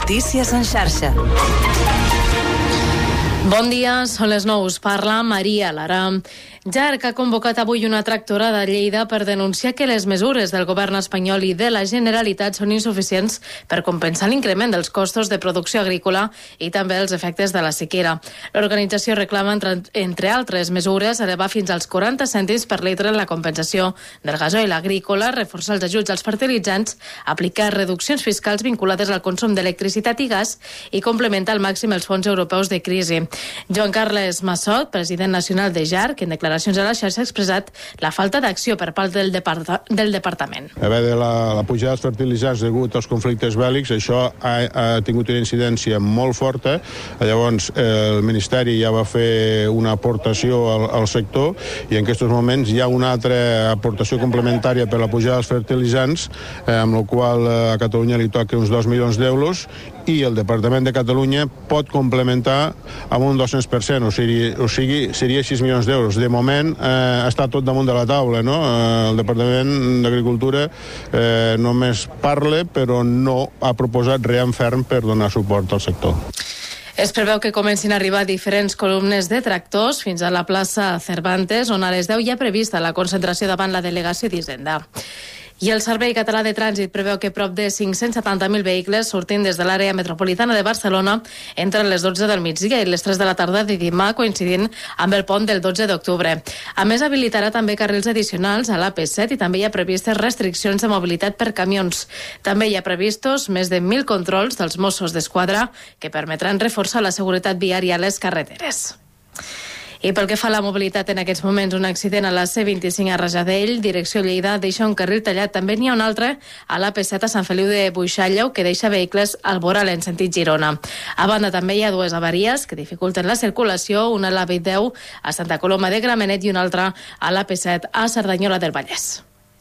Notícies en xarxa. Bon dia, són les 9. Us parla Maria Lara. JARC ha convocat avui una tractorada a Lleida per denunciar que les mesures del govern espanyol i de la Generalitat són insuficients per compensar l'increment dels costos de producció agrícola i també els efectes de la sequera. L'organització reclama, entre altres mesures, elevar fins als 40 cèntims per litre la compensació del gasoil agrícola, reforçar els ajuts als fertilitzants, aplicar reduccions fiscals vinculades al consum d'electricitat i gas i complementar al màxim els fons europeus de crisi. Joan Carles Massot, president nacional de JARC, en declaracions a la xarxa ha expressat la falta d'acció per part del departament. A veure, la pujada dels fertilitzants degut als conflictes bèl·lics, això ha tingut una incidència molt forta. Llavors, el Ministeri ja va fer una aportació al sector i en aquests moments hi ha una altra aportació complementària per la pujada dels fertilitzants, amb la qual a Catalunya li toca uns 2 milions d'euros i el Departament de Catalunya pot complementar amb un 200%, o sigui, seria 6 milions d'euros. De moment està tot damunt de la taula, no? El Departament d'Agricultura només parla, però no ha proposat res en ferm per donar suport al sector. Es preveu que comencin a arribar diferents columnes de tractors fins a la plaça Cervantes, on a les 10 hi ha prevista la concentració davant la delegació d'Hisenda. I el Servei Català de Trànsit preveu que prop de 570.000 vehicles sortint des de l'àrea metropolitana de Barcelona entre les 12 del migdia i les 3 de la tarda de demà, coincidint amb el pont del 12 d'octubre. A més, habilitarà també carrils addicionals a l'AP7 i també hi ha previstes restriccions de mobilitat per camions. També hi ha previstos més de 1.000 controls dels Mossos d'Esquadra que permetran reforçar la seguretat viària a les carreteres. I pel que fa a la mobilitat, en aquests moments un accident a la C25 a Rajadell, direcció Lleida, deixa un carril tallat. També n'hi ha un altre a l'AP7 a Sant Feliu de Buixalleu, que deixa vehicles al voral en sentit Girona. A banda, també hi ha dues avaries que dificulten la circulació, una a l'AP10 a Santa Coloma de Gramenet i una altra a l'AP7 a Cerdanyola del Vallès.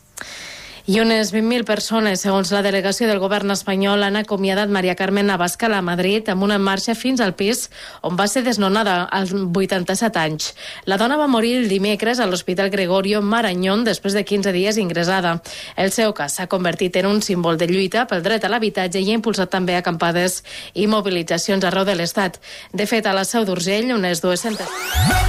I unes 20.000 persones, segons la delegació del govern espanyol, han acomiadat Maria Carmen Abascal a Madrid amb una marxa fins al pis on va ser desnonada als 87 anys. La dona va morir el dimecres a l'Hospital Gregorio Marañón després de 15 dies ingressada. El seu cas s'ha convertit en un símbol de lluita pel dret a l'habitatge i ha impulsat també acampades i mobilitzacions arreu de l'Estat. De fet, a la Seu d'Urgell, unes 200...